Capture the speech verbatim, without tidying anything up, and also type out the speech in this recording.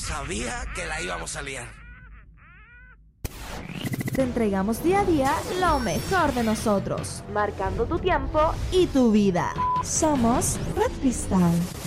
Sabía que la íbamos a liar. Te entregamos día a día lo mejor de nosotros, marcando tu tiempo y tu vida. Somos Red Cristal.